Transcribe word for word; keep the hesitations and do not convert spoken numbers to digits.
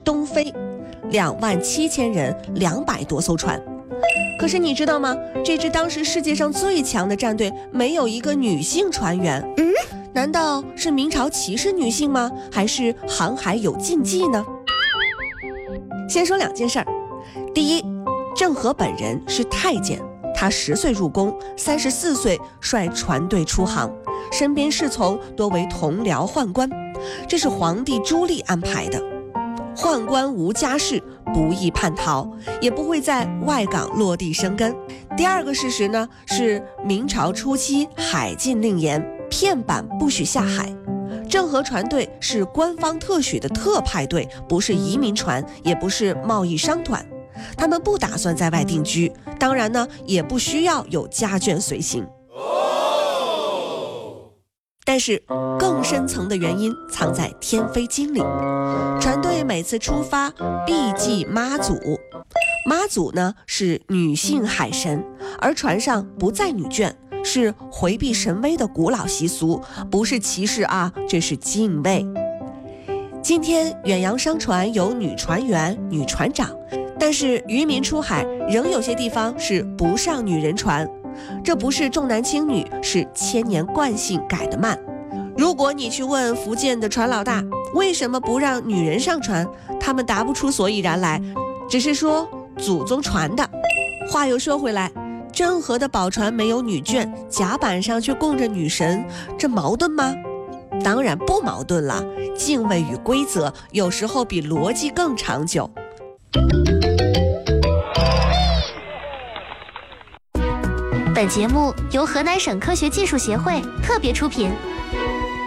东非，两万七千人，两百多艘船。可是你知道吗？这支当时世界上最强的战队没有一个女性船员。 嗯， 难道是明朝歧视女性吗？还是航海有禁忌呢？先说两件事儿。第一，郑和本人是太监，他十岁入宫，三十四岁率船队出航，身边侍从多为同僚宦官，这是皇帝朱棣安排的。宦官无家室，不易叛逃，也不会在外港落地生根。第二个事实呢，是明朝初期海禁令严，片板不许下海。郑和船队是官方特许的特派队，不是移民船，也不是贸易商团，他们不打算在外定居，当然呢，也不需要有家眷随行。但是更深层的原因藏在天妃经里。船队每次出发必祭妈祖，妈祖呢是女性海神，而船上不载女眷，是回避神威的古老习俗，不是歧视啊，这是敬畏。今天远洋商船有女船员、女船长，但是渔民出海仍有些地方是不上女人船，这不是重男轻女，是千年惯性改得慢。如果你去问福建的船老大为什么不让女人上船，他们答不出所以然来，只是说祖宗传的。话又说回来，郑和的宝船没有女眷，甲板上却供着女神，这矛盾吗？当然不矛盾了，敬畏与规则有时候比逻辑更长久。 本节目由河南省科学技术协会特别出品。